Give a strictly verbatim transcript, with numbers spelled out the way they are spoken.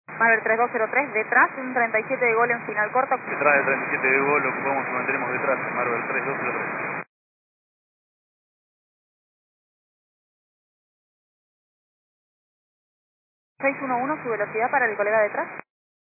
Marvel tres dos cero tres, detrás, un treinta y siete de gol en final corta. Detrás del treinta y siete de gol, ocupamos y mantenemos detrás, Marvel tres dos cero tres. seis uno uno, su velocidad para el colega detrás.